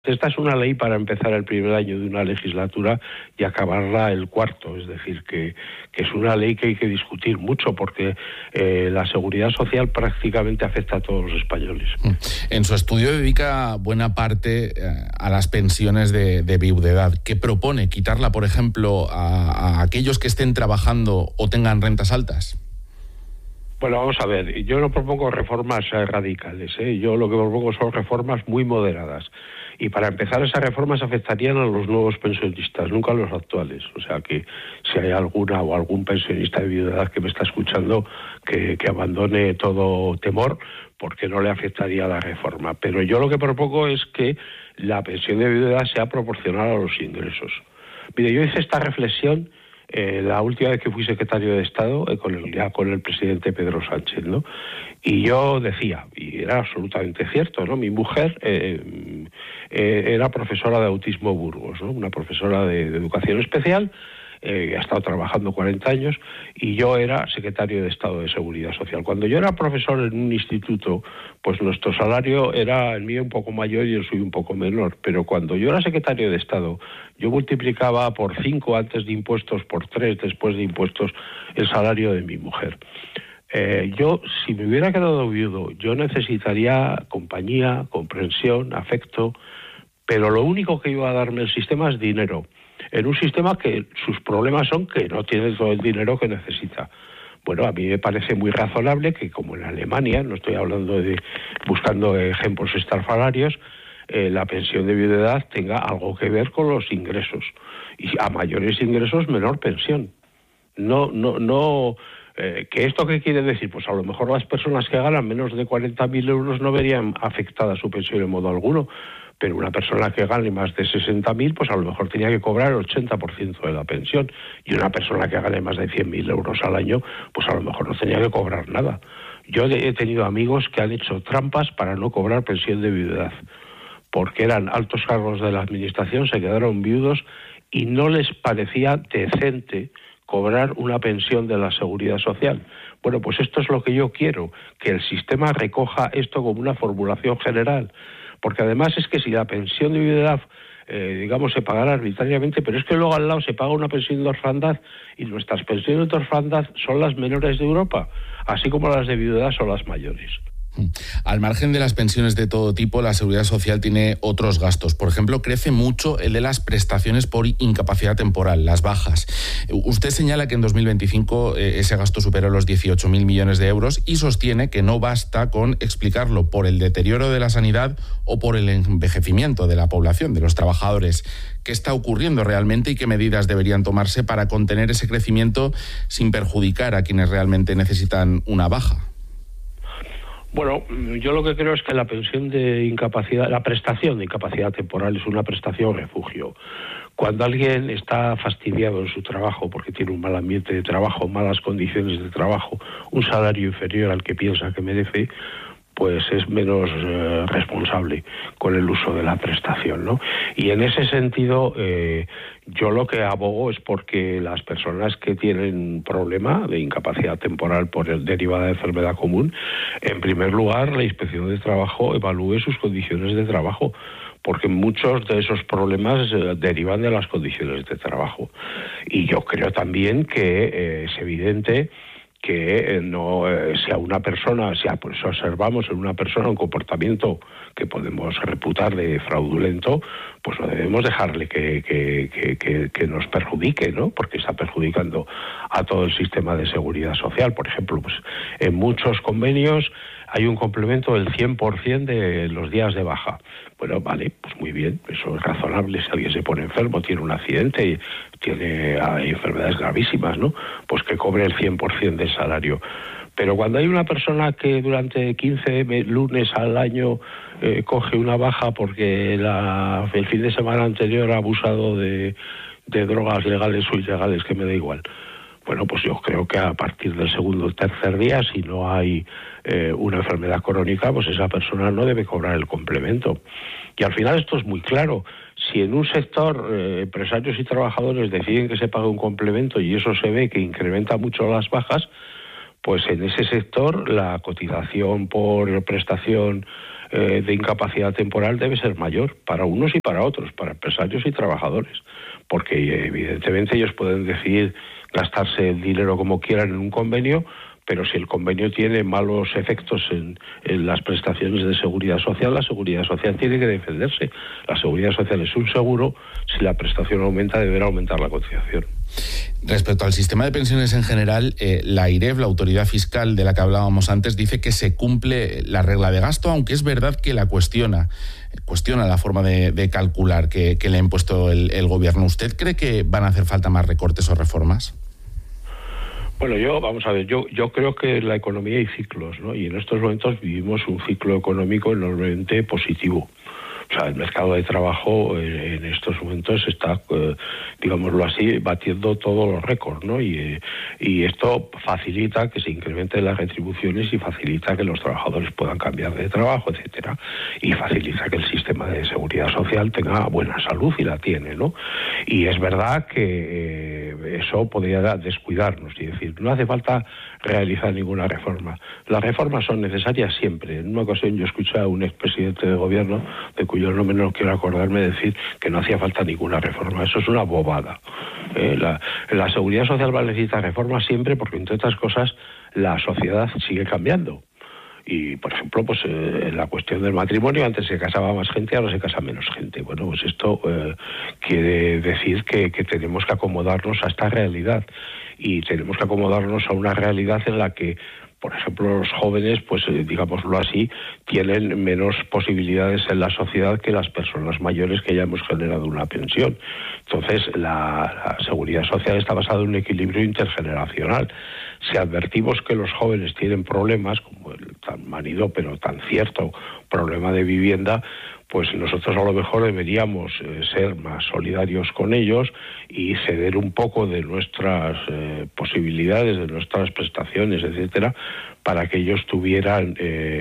Esta es una ley para empezar el primer año de una legislatura y acabarla el cuarto, es decir, que es una ley que hay que discutir mucho porque la seguridad social prácticamente afecta a todos los españoles. En su estudio dedica buena parte a las pensiones de viudedad. ¿Qué propone? ¿Quitarla, por ejemplo, a aquellos que estén trabajando o tengan rentas altas? Bueno, vamos a ver, yo no propongo reformas radicales, yo lo que propongo son reformas muy moderadas. Y para empezar, esas reformas afectarían a los nuevos pensionistas, nunca a los actuales. O sea que si hay alguna o algún pensionista de viudedad que me está escuchando, que abandone todo temor, porque no le afectaría la reforma. Pero yo lo que propongo es que la pensión de viudedad sea proporcional a los ingresos. Mire, yo hice esta reflexión la última vez que fui secretario de Estado con el presidente Pedro Sánchez, ¿no? Y yo decía, y era absolutamente cierto, ¿no? Mi mujer era profesora de autismo Burgos, ¿no? Una profesora de educación especial, ha estado trabajando 40 años, y yo era secretario de Estado de Seguridad Social. Cuando yo era profesor en un instituto, pues nuestro salario era el mío un poco mayor y el suyo un poco menor, pero cuando yo era secretario de Estado, yo multiplicaba por 5 antes de impuestos, por 3 después de impuestos, el salario de mi mujer. Yo, si me hubiera quedado viudo, yo necesitaría compañía, comprensión, afecto, pero lo único que iba a darme el sistema es dinero, en un sistema que sus problemas son que no tiene todo el dinero que necesita. Bueno, a mí me parece muy razonable que, como en Alemania, no estoy hablando de buscando ejemplos estrafalarios, la pensión de viudedad tenga algo que ver con los ingresos. Y a mayores ingresos, menor pensión. ¿Que esto qué quiere decir? Pues a lo mejor las personas que ganan menos de 40.000 euros no verían afectada su pensión en modo alguno, pero una persona que gane más de 60.000, pues a lo mejor tenía que cobrar el 80% de la pensión, y una persona que gane más de 100.000 euros al año, pues a lo mejor no tenía que cobrar nada. Yo he tenido amigos que han hecho trampas para no cobrar pensión de viudedad, porque eran altos cargos de la administración, se quedaron viudos y no les parecía decente cobrar una pensión de la Seguridad Social. Bueno, pues esto es lo que yo quiero, que el sistema recoja esto como una formulación general, porque además es que si la pensión de viudedad, se pagará arbitrariamente, pero es que luego al lado se paga una pensión de orfandad, y nuestras pensiones de orfandad son las menores de Europa, así como las de viudedad son las mayores. Al margen de las pensiones de todo tipo, la Seguridad Social tiene otros gastos. Por ejemplo, crece mucho el de las prestaciones por incapacidad temporal, las bajas. Usted señala que en 2025 ese gasto superó los 18.000 millones de euros y sostiene que no basta con explicarlo por el deterioro de la sanidad o por el envejecimiento de la población, de los trabajadores. ¿Qué está ocurriendo realmente y qué medidas deberían tomarse para contener ese crecimiento sin perjudicar a quienes realmente necesitan una baja? Bueno, yo lo que creo es que la pensión de incapacidad, la prestación de incapacidad temporal es una prestación refugio. Cuando alguien está fastidiado en su trabajo porque tiene un mal ambiente de trabajo, malas condiciones de trabajo, un salario inferior al que piensa que merece, pues es menos responsable con el uso de la prestación, ¿no? Y en ese sentido, yo lo que abogo es porque las personas que tienen un problema de incapacidad temporal derivada de enfermedad común, en primer lugar, la Inspección de Trabajo evalúe sus condiciones de trabajo, porque muchos de esos problemas derivan de las condiciones de trabajo. Y yo creo también que es evidente que no sea una persona, pues observamos en una persona un comportamiento que podemos reputar de fraudulento, pues no debemos dejarle que nos perjudique, ¿no? Porque está perjudicando a todo el sistema de seguridad social. Por ejemplo, pues en muchos convenios hay un complemento del 100% de los días de baja. Bueno, vale, pues muy bien, eso es razonable. Si alguien se pone enfermo, tiene un accidente y hay enfermedades gravísimas, ¿no? Pues que cobre el 100% del salario. Pero cuando hay una persona que durante 15 lunes al año coge una baja porque el fin de semana anterior ha abusado de drogas legales o ilegales, que me da igual. Bueno, pues yo creo que a partir del segundo o tercer día, si no hay una enfermedad crónica, pues esa persona no debe cobrar el complemento. Y al final esto es muy claro. Si en un sector empresarios y trabajadores deciden que se pague un complemento y eso se ve que incrementa mucho las bajas, pues en ese sector la cotización por prestación de incapacidad temporal debe ser mayor para unos y para otros, para empresarios y trabajadores, porque evidentemente ellos pueden decidir gastarse el dinero como quieran en un convenio, pero si el convenio tiene malos efectos en las prestaciones de seguridad social, la seguridad social tiene que defenderse. La seguridad social es un seguro, si la prestación aumenta, deberá aumentar la cotización. Respecto al sistema de pensiones en general, la AIREF, la autoridad fiscal de la que hablábamos antes, dice que se cumple la regla de gasto, aunque es verdad que la cuestiona la forma de calcular que le ha impuesto el gobierno. ¿Usted cree que van a hacer falta más recortes o reformas? Bueno, yo creo que en la economía hay ciclos, ¿no? Y en estos momentos vivimos un ciclo económico enormemente positivo. O sea, el mercado de trabajo en estos momentos está, digámoslo así, batiendo todos los récords, ¿no? Y esto facilita que se incrementen las retribuciones y facilita que los trabajadores puedan cambiar de trabajo, etcétera. Y facilita que el sistema de seguridad social tenga buena salud, y la tiene, ¿no? Y es verdad que eso podría descuidarnos y decir, no hace falta realizar ninguna reforma. Las reformas son necesarias siempre. En una ocasión yo escuché a un expresidente de gobierno, de cuyo nombre no quiero acordarme, decir que no hacía falta ninguna reforma. Eso es una bobada. La seguridad social va a necesitar reformas siempre porque, entre otras cosas, la sociedad sigue cambiando. Y, por ejemplo, pues en la cuestión del matrimonio, antes se casaba más gente, ahora se casa menos gente. Bueno, pues esto quiere decir que tenemos que acomodarnos a esta realidad, y tenemos que acomodarnos a una realidad en la que, por ejemplo, los jóvenes, pues digámoslo así, tienen menos posibilidades en la sociedad que las personas mayores que ya hemos generado una pensión. Entonces, la seguridad social está basada en un equilibrio intergeneracional. Si advertimos que los jóvenes tienen problemas, como el tan manido pero tan cierto problema de vivienda, pues nosotros a lo mejor deberíamos ser más solidarios con ellos y ceder un poco de nuestras posibilidades, de nuestras prestaciones, etcétera, para que ellos tuvieran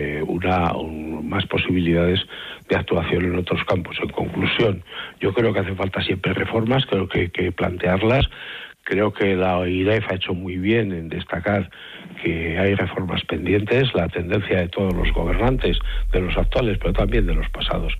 más posibilidades de actuación en otros campos. En conclusión, yo creo que hace falta siempre reformas, creo que hay que plantearlas. Creo que la AIREF ha hecho muy bien en destacar que hay reformas pendientes, la tendencia de todos los gobernantes, de los actuales, pero también de los pasados.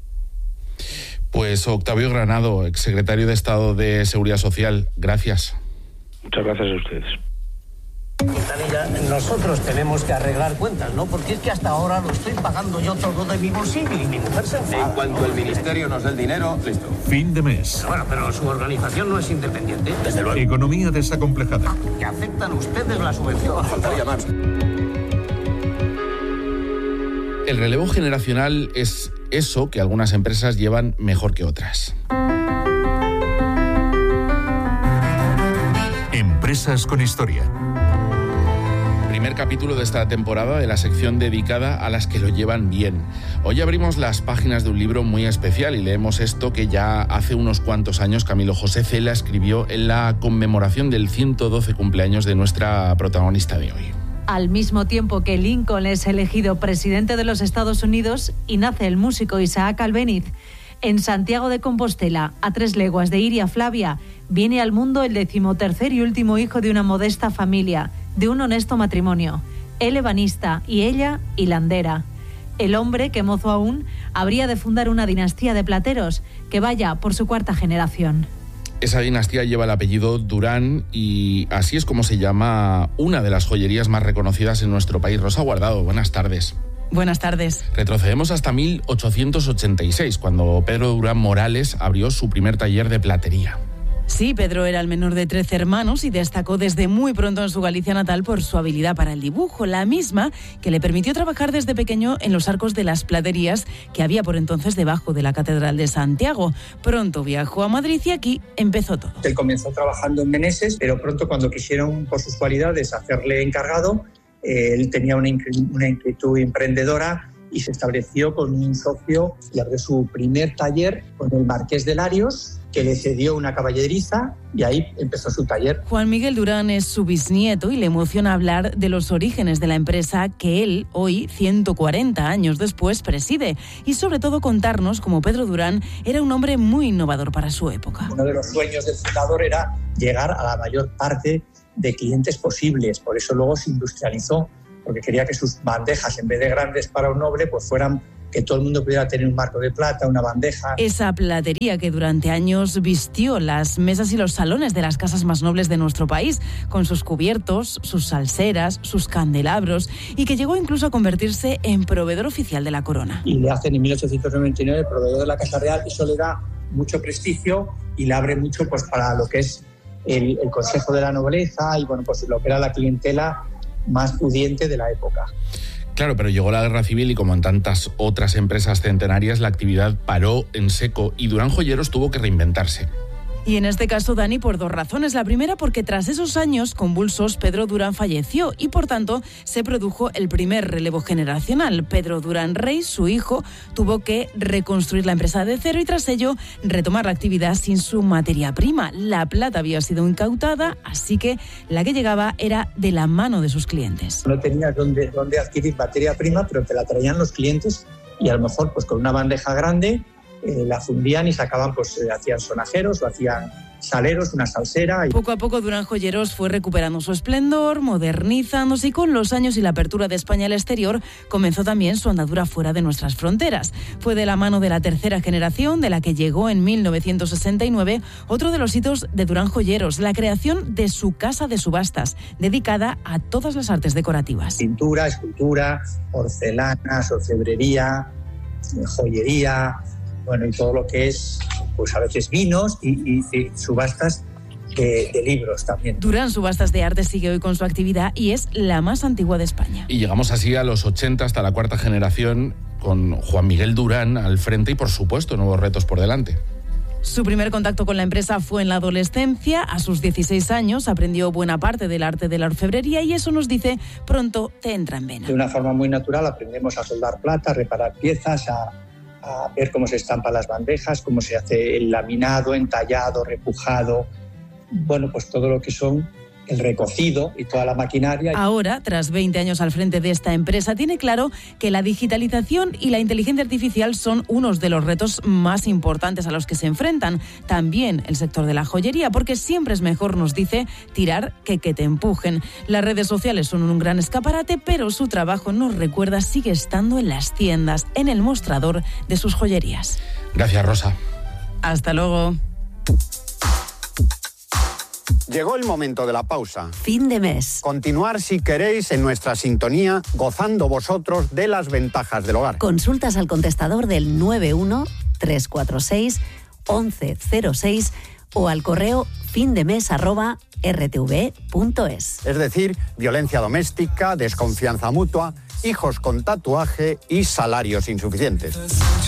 Pues Octavio Granado, exsecretario de Estado de Seguridad Social, gracias. Muchas gracias a ustedes. Quintanilla, nosotros tenemos que arreglar cuentas, ¿no? Porque es que hasta ahora lo estoy pagando yo todo de mi bolsillo y mi mujer se enfada. En cuanto el ministerio nos dé el dinero, listo. Fin de mes. Pero su organización no es independiente. Desde luego. Economía desacomplejada. Que aceptan ustedes la subvención. Faltaría más. El relevo generacional es eso que algunas empresas llevan mejor que otras. Empresas con historia. Primer capítulo de esta temporada de la sección dedicada a las que lo llevan bien. Hoy abrimos las páginas de un libro muy especial y leemos esto que ya hace unos cuantos años Camilo José Cela escribió en la conmemoración del 112 cumpleaños de nuestra protagonista de hoy. Al mismo tiempo que Lincoln es elegido presidente de los Estados Unidos y nace el músico Isaac Albéniz, en Santiago de Compostela, a 3 leguas de Iria Flavia, viene al mundo el 13º y último hijo de una modesta familia, de un honesto matrimonio. Él ebanista y ella hilandera. El hombre, que mozo aún, habría de fundar una dinastía de plateros que vaya por su 4ª generación. Esa dinastía lleva el apellido Durán y así es como se llama una de las joyerías más reconocidas en nuestro país. Rosa Guardado, buenas tardes. Buenas tardes. Retrocedemos hasta 1886, cuando Pedro Durán Morales abrió su primer taller de platería. Sí, Pedro era el menor de 13 hermanos y destacó desde muy pronto en su Galicia natal por su habilidad para el dibujo, la misma que le permitió trabajar desde pequeño en los arcos de las platerías que había por entonces debajo de la Catedral de Santiago. Pronto viajó a Madrid y aquí empezó todo. Él comenzó trabajando en Meneses, pero pronto, cuando quisieron, por sus cualidades, hacerle encargado, él tenía una inquietud emprendedora y se estableció con un socio y abrió su primer taller con el Marqués de Larios, que le cedió una caballeriza y ahí empezó su taller. Juan Miguel Durán es su bisnieto y le emociona hablar de los orígenes de la empresa que él, hoy, 140 años después, preside. Y sobre todo contarnos cómo Pedro Durán era un hombre muy innovador para su época. Uno de los sueños del fundador era llegar a la mayor parte de clientes posibles. Por eso luego se industrializó, porque quería que sus bandejas, en vez de grandes para un noble, pues fueran que todo el mundo pudiera tener un marco de plata, una bandeja. Esa platería que durante años vistió las mesas y los salones de las casas más nobles de nuestro país, con sus cubiertos, sus salseras, sus candelabros, y que llegó incluso a convertirse en proveedor oficial de la corona. Y le hacen en 1899 proveedor de la Casa Real, eso le da mucho prestigio y le abre mucho pues para lo que es el Consejo de la Nobleza y bueno, pues lo que era la clientela más pudiente de la época. Claro, pero llegó la Guerra Civil y como en tantas otras empresas centenarias, la actividad paró en seco y Durán Joyeros tuvo que reinventarse. Y en este caso, Dani, por dos razones. La primera, porque tras esos años convulsos, Pedro Durán falleció y, por tanto, se produjo el primer relevo generacional. Pedro Durán Rey, su hijo, tuvo que reconstruir la empresa de cero y, tras ello, retomar la actividad sin su materia prima. La plata había sido incautada, así que la que llegaba era de la mano de sus clientes. No tenías dónde adquirir materia prima, pero te la traían los clientes y a lo mejor pues con una bandeja grande la fundían y sacaban, pues hacían sonajeros o hacían saleros, una salsera. Poco a poco Durán Joyeros fue recuperando su esplendor, modernizándose y con los años y la apertura de España al exterior comenzó también su andadura fuera de nuestras fronteras. Fue de la mano de la tercera generación, de la que llegó en 1969, otro de los hitos de Durán Joyeros, la creación de su casa de subastas, dedicada a todas las artes decorativas. Pintura, escultura, porcelanas, orfebrería, joyería, bueno, y todo lo que es, pues a veces vinos y subastas de libros también. Durán Subastas de Arte sigue hoy con su actividad y es la más antigua de España. Y llegamos así a los 80 hasta la cuarta generación con Juan Miguel Durán al frente y, por supuesto, nuevos retos por delante. Su primer contacto con la empresa fue en la adolescencia. A sus 16 años aprendió buena parte del arte de la orfebrería y eso, nos dice, pronto te entra en vena. De una forma muy natural aprendemos a soldar plata, a reparar piezas, a ver cómo se estampan las bandejas, cómo se hace el laminado, entallado, repujado, bueno, pues todo lo que son el recocido y toda la maquinaria. Ahora, tras 20 años al frente de esta empresa, tiene claro que la digitalización y la inteligencia artificial son unos de los retos más importantes a los que se enfrentan. También el sector de la joyería, porque siempre es mejor, nos dice, tirar que te empujen. Las redes sociales son un gran escaparate, pero su trabajo, nos recuerda, sigue estando en las tiendas, en el mostrador de sus joyerías. Gracias, Rosa. Hasta luego. Llegó el momento de la pausa. Fin de mes. Continuar, si queréis, en nuestra sintonía, gozando vosotros de las ventajas del hogar. Consultas al contestador del 91-346-1106 o al correo findemes@rtv.es. Es decir, violencia doméstica, desconfianza mutua, hijos con tatuaje y salarios insuficientes.